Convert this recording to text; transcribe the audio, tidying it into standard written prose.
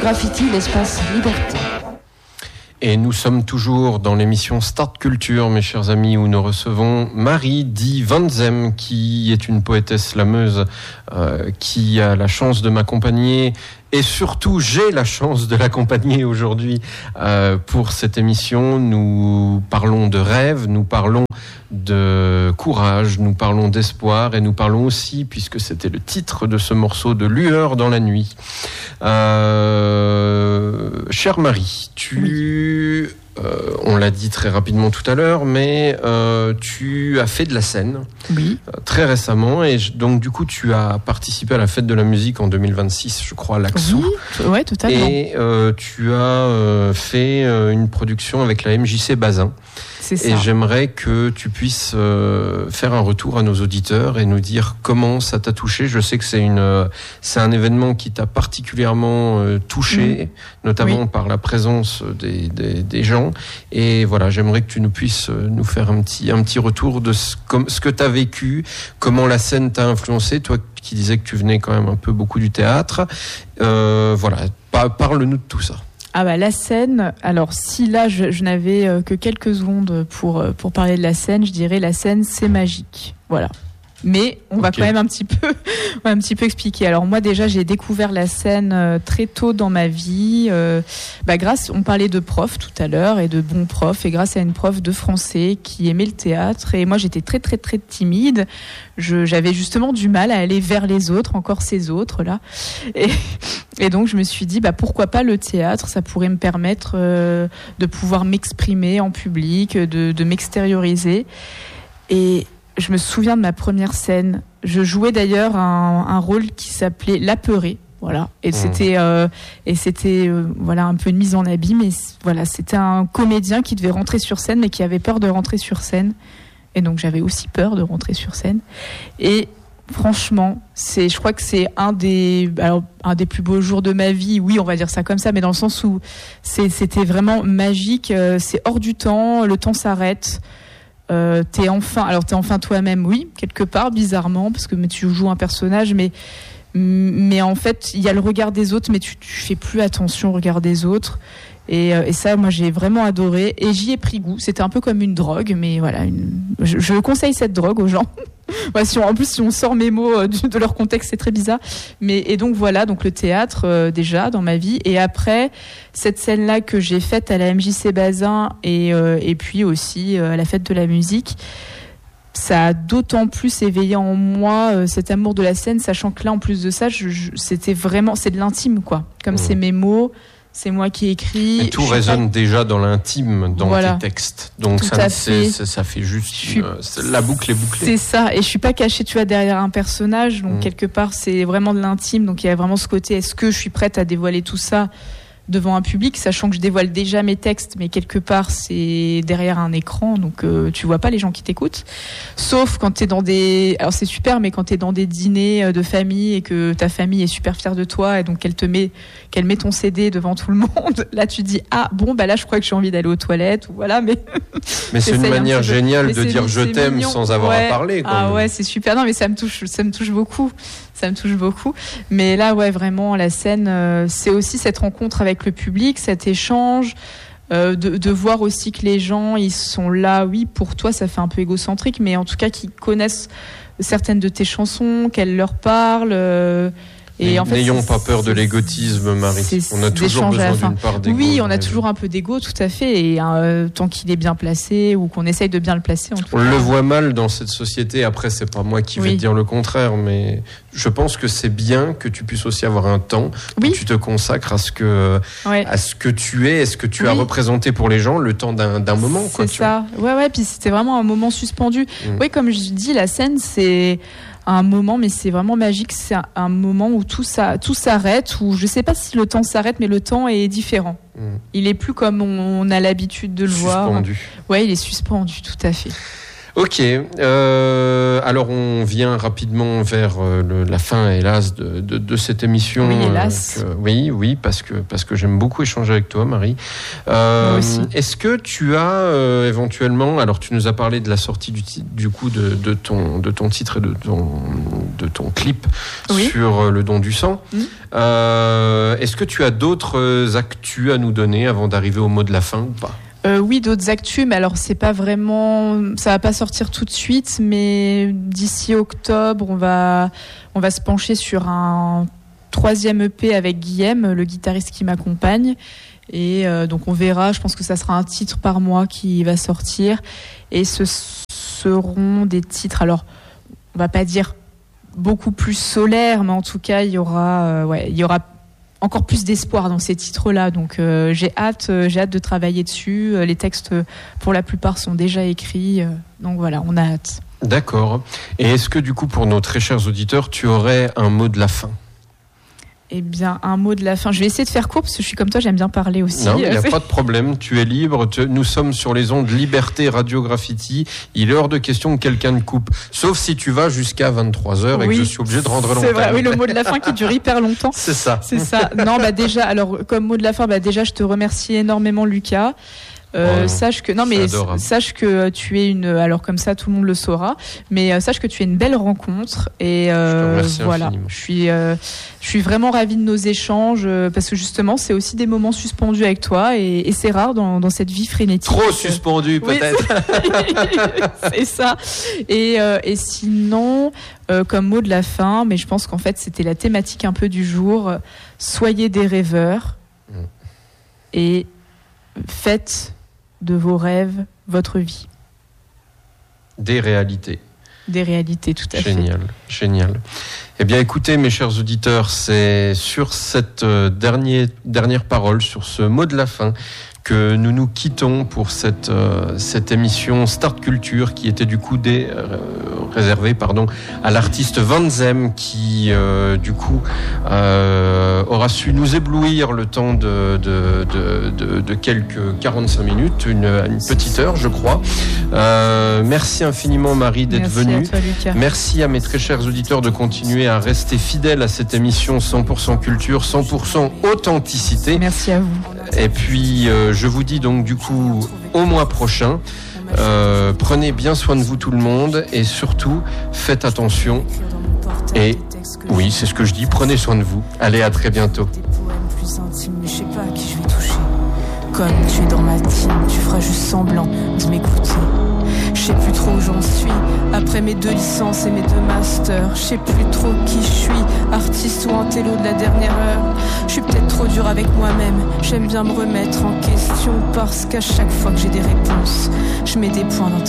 Graffiti, l'espace liberté. Et nous sommes toujours dans l'émission Start Culture, mes chers amis, où nous recevons Marie Di Vanzem, qui est une poétesse slameuse qui a la chance de m'accompagner. Et surtout, j'ai la chance de l'accompagner aujourd'hui pour cette émission. Nous parlons de rêve, nous parlons de courage, nous parlons d'espoir et nous parlons aussi, puisque c'était le titre de ce morceau, de lueur dans la nuit. Chère Marie, on l'a dit très rapidement tout à l'heure, mais tu as fait de la scène très récemment et donc du coup tu as participé à la fête de la musique en 2026, je crois, à Laxou. Oui, ouais, totalement. Et tu as fait une production avec la MJC Bazin. C'est ça. Et j'aimerais que tu puisses faire un retour à nos auditeurs et nous dire comment ça t'a touché. Je sais que c'est un événement qui t'a particulièrement touché, notamment par la présence des gens. Et voilà, j'aimerais que tu nous puisses nous faire un petit retour de ce que tu as vécu, comment la scène t'a influencé, toi qui disais que tu venais quand même un peu beaucoup du théâtre. Voilà, parle-nous de tout ça. Ah bah la scène, alors si là je n'avais que quelques secondes pour parler de la scène, je dirais la scène c'est magique, voilà. Mais on va quand même un petit peu expliquer. Alors moi déjà j'ai découvert la scène très tôt dans ma vie, on parlait de profs tout à l'heure et de bons profs, et grâce à une prof de français qui aimait le théâtre, et moi j'étais très très très timide, j'avais justement du mal à aller vers les autres, encore ces autres là, et donc je me suis dit pourquoi pas le théâtre, ça pourrait me permettre de pouvoir m'exprimer en public, de m'extérioriser. Et je me souviens de ma première scène. Je jouais d'ailleurs un rôle qui s'appelait l'apeuré, voilà. Et c'était voilà un peu une mise en abîme. Mais voilà, c'était un comédien qui devait rentrer sur scène, mais qui avait peur de rentrer sur scène. Et donc j'avais aussi peur de rentrer sur scène. Et franchement, je crois que c'est un des plus beaux jours de ma vie. Oui, on va dire ça comme ça, mais dans le sens où c'était vraiment magique. C'est hors du temps. Le temps s'arrête. T'es enfin toi-même, oui, quelque part, bizarrement, parce que tu joues un personnage, mais en fait, il y a le regard des autres, mais tu fais plus attention au regard des autres. Et ça, moi, j'ai vraiment adoré. Et j'y ai pris goût. C'était un peu comme une drogue, mais voilà, je conseille cette drogue aux gens. Ouais, si on sort mes mots de leur contexte, c'est très bizarre. Et donc voilà, donc le théâtre déjà dans ma vie. Et après, cette scène-là que j'ai faite à la MJC Bazin et puis aussi à la fête de la musique, ça a d'autant plus éveillé en moi cet amour de la scène, sachant que là, en plus de ça, c'était vraiment, c'est de l'intime, quoi. Comme c'est mes mots. C'est moi qui écris. Et tout résonne déjà dans l'intime, dans tes textes. Donc ça fait juste la boucle est bouclée. C'est ça. Et je suis pas cachée, tu vois, derrière un personnage. Donc quelque part, c'est vraiment de l'intime. Donc il y a vraiment ce côté. Est-ce que je suis prête à dévoiler tout ça devant un public, sachant que je dévoile déjà mes textes, mais quelque part c'est derrière un écran, donc tu vois pas les gens qui t'écoutent, sauf quand t'es dans alors c'est super, mais quand t'es dans des dîners de famille et que ta famille est super fière de toi et donc qu'elle met ton CD devant tout le monde, là tu dis là je crois que j'ai envie d'aller aux toilettes, ou voilà, mais c'est une manière géniale de dire je t'aime mignon. Sans avoir à parler, quoi. Ouais, c'est super. Non, mais ça me touche beaucoup. Mais là, ouais, vraiment, la scène, c'est aussi cette rencontre avec le public, cet échange, de voir aussi que les gens, ils sont là, oui, pour toi, ça fait un peu égocentrique, mais en tout cas, qu'ils connaissent certaines de tes chansons, qu'elles leur parlent. Et en fait, n'ayons pas peur de l'égotisme, Marie. On a toujours besoin d'une part d'égo. Oui, on a toujours un peu d'égo, tout à fait. Et tant qu'il est bien placé, ou qu'on essaye de bien le placer. On le voit mal dans cette société. Après, c'est pas moi qui vais te dire le contraire, mais je pense que c'est bien que tu puisses aussi avoir un temps où tu te consacres à ce que tu es, à ce que tu as représenté pour les gens, le temps d'un moment. C'est ça. Ouais. Puis c'était vraiment un moment suspendu. Oui, comme je dis, la scène, c'est un moment, mais c'est vraiment magique. C'est un moment où tout s'arrête, où je sais pas si le temps s'arrête, mais le temps est différent. Il est plus comme on a l'habitude de le voir. Suspendu. Ouais, il est suspendu, tout à fait. Ok, alors on vient rapidement vers la fin, hélas, de cette émission. Oui, hélas. Oui, parce que j'aime beaucoup échanger avec toi, Marie. Moi aussi. Est-ce que tu as éventuellement, alors tu nous as parlé de la sortie du coup de ton titre et de ton clip sur le don du sang. Est-ce que tu as d'autres actus à nous donner avant d'arriver au mot de la fin ou pas? Oui, d'autres actus, mais alors c'est pas vraiment, ça va pas sortir tout de suite, mais d'ici octobre, on va se pencher sur un 3e EP avec Guillaume, le guitariste qui m'accompagne, et donc on verra. Je pense que ça sera un titre par mois qui va sortir, et ce seront des titres. Alors, on va pas dire beaucoup plus solaires, mais en tout cas, il y aura encore plus d'espoir dans ces titres-là. Donc j'ai hâte de travailler dessus. Les textes, pour la plupart, sont déjà écrits. Donc voilà, on a hâte. D'accord. Et est-ce que du coup, pour nos très chers auditeurs, tu aurais un mot de la fin ? Eh bien, un mot de la fin. Je vais essayer de faire court parce que je suis comme toi, j'aime bien parler aussi. Non, il n'y a pas de problème. Tu es libre. Nous sommes sur les ondes Liberté Radio Graffiti. Il est hors de question que quelqu'un ne coupe. Sauf si tu vas jusqu'à 23h et que je suis obligé de rendre l'antenne. C'est vrai, oui, le mot de la fin qui dure hyper longtemps. C'est ça. Non, déjà, alors, comme mot de la fin, déjà, je te remercie énormément, Lucas. Sache que tu es alors comme ça tout le monde le saura, mais sache que tu es une belle rencontre, et voilà, je suis vraiment ravie de nos échanges, parce que justement c'est aussi des moments suspendus avec toi, et c'est rare dans cette vie frénétique. Trop suspendu peut-être. Oui, c'est ça. Et sinon, comme mot de la fin, mais je pense qu'en fait c'était la thématique un peu du jour, soyez des rêveurs et faites de vos rêves votre vie. Des réalités. Des réalités, tout à fait. Génial. Eh bien, écoutez, mes chers auditeurs, c'est sur cette dernière parole, sur ce mot de la fin, que nous nous quittons pour cette émission Start Culture, qui était du coup réservée à l'artiste Van Zem, qui du coup aura su nous éblouir le temps de quelques 45 minutes, une petite heure je crois. Merci infiniment Marie d'être venue. Merci à toi, Lucas. Merci à mes très chers auditeurs de continuer à rester fidèles à cette émission 100% culture, 100% authenticité. Merci à vous. Et puis je vous dis donc du coup au mois prochain. Prenez bien soin de vous tout le monde, et surtout faites attention. Et oui, c'est ce que je dis, prenez soin de vous. Allez, à très bientôt. Comme tu es dans ma team, tu feras juste semblant de m'écouter. Je sais plus trop où j'en suis, après mes 2 licences et mes 2 masters. Je sais plus trop qui je suis, artiste ou intello de la dernière heure. Je suis peut-être trop dur avec moi-même, j'aime bien me remettre en question, parce qu'à chaque fois que j'ai des réponses, je mets des points dans tes